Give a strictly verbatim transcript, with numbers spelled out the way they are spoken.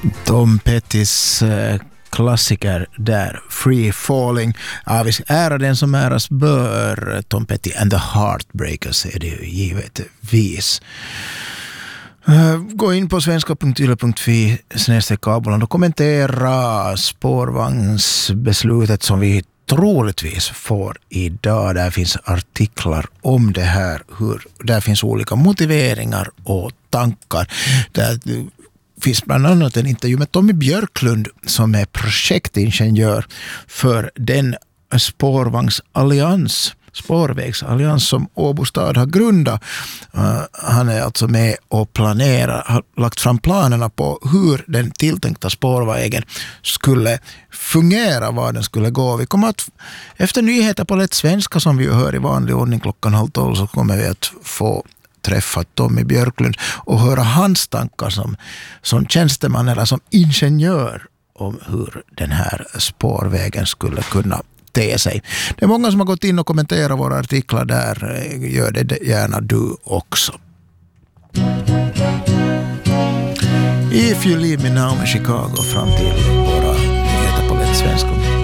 Tom Pettys eh, klassiker där, Free Falling. Ja, vi ska ära den som äras bör. Tom Petty and the Heartbreakers är det ju givetvis. Uh, gå in på svenska punkt yle punkt fi snedstreck kabeln och kommentera spårvagnsbeslutet som vi troligtvis får idag. Där finns artiklar om det här. Hur, där finns olika motiveringar och tankar. Där finns bland annat en intervju med Tommy Björklund som är projektingenjör för den spårvagnsallians spårvägsallians som Åbo stad har grundat. Uh, han är alltså med och planerar, har lagt fram planerna på hur den tilltänkta spårvägen skulle fungera, var den skulle gå. Vi kommer att, efter nyheter på lätt svenska som vi hör i vanlig ordning klockan halv tolv, så kommer vi att få träffa Tommy Björklund och höra hans tankar som, som tjänsteman eller som ingenjör om hur den här spårvägen skulle kunna te sig. Det är många som har gått in och kommenterat våra artiklar där. Gör det gärna du också. If You Leave Me Now med Chicago fram till våra nyheter på lätt svenska.